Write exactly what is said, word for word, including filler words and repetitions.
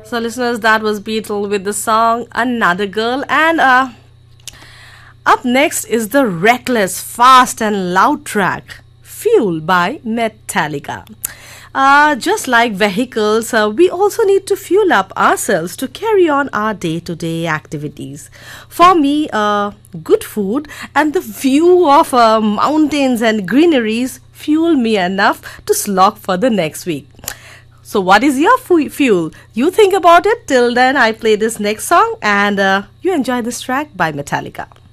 So, listeners, that was Beatle with the song Another Girl. And uh, up next is the reckless, fast, and loud track Fuel by Metallica. Uh, just like vehicles, uh, we also need to fuel up ourselves to carry on our day to day activities. For me, uh, good food and the view of uh, mountains and greeneries fuel me enough to slog for the next week. So, what is your fu- fuel? You think about it. Till then, I play this next song and uh, you enjoy this track by Metallica.